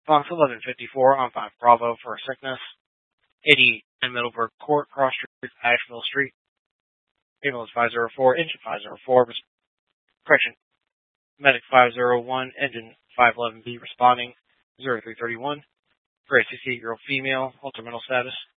Fox 1154 on 5 Bravo for sickness. 89 Middleburg Court, Cross Street, Asheville Street. Ambulance 504, Engine 504, correction, Medic 501, Engine 511B responding, 0331. For a 68-year-old female, ultra mental status.